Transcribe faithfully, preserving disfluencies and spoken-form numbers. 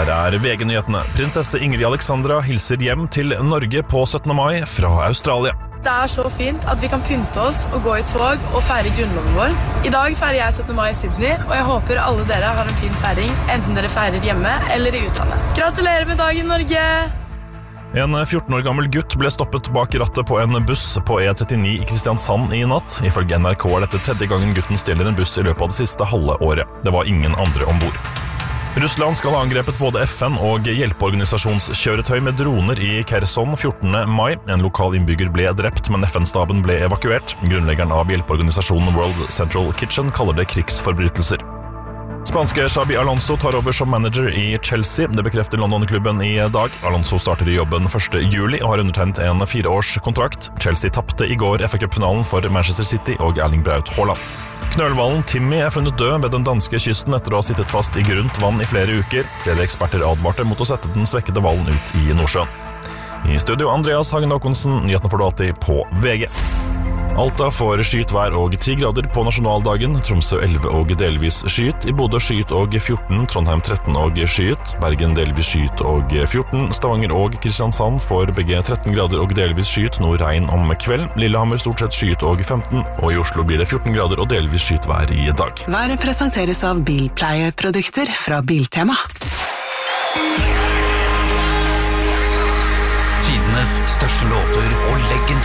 Her er V G-nyhetene. Prinsesse Ingrid Alexandra hilser hjem til Norge på syttende mai fra Australia. Det er så fint at vi kan pynte oss og gå i tog og feire grunnloven vår. I dag feirer jeg syttende mai i Sydney, og jeg håper alle dere har en fin feiring, enten dere feirer hjemme eller i utlandet. Gratulerer med dagen, Norge! En fjorten år gammel gutt ble stoppet bak rattet på en buss på E trettini i Kristiansand i natt. Ifølge N R K er dette tredje gangen gutten stjeler en buss i løpet av det siste halve året. Det var ingen andre ombord. Russland skal ha angrepet både F N og hjelpeorganisasjonskjøretøy med droner i Kherson fjortende mai. En lokal innbygger ble drept, men F N-staben ble evakuert. Grunnleggeren av hjelpeorganisasjonen World Central Kitchen kaller det krigsforbrytelser. Spanske Xabi Alonso tar over som manager i Chelsea. Det bekrefter London-klubben i dag. Alonso starter i jobben første juli og har undertegnet en fireårskontrakt. Chelsea tappte i går F A Cup-finalen for Manchester City og Erling Braut Haaland. Knølhvalen Timmy er funnet død ved den danske kysten etter å ha sittet fast i grunt vann i flere uker. Flere eksperter advarte mot å sette den svekkede hvalen ut i Nordsjøen. I studio Andreas Hagen Håkonsen, nyhetene får du alltid på V G. Alta får skyet vær og ti grader på nasjonaldagen, Tromsø elleve og delvis skyet, i Bodø skyet og fjorten, Trondheim tretten og skyet, Bergen delvis skyet og fjorten, Stavanger og Kristiansand får begge tretten grader og delvis skyet, noe regn om kveld, Lillehammer stort sett skyet og femten, og i Oslo blir det fjorten grader og delvis skyet vær i dag. Været presenteres av bilpleieprodukter fra Biltema. Tidenes største låter og legend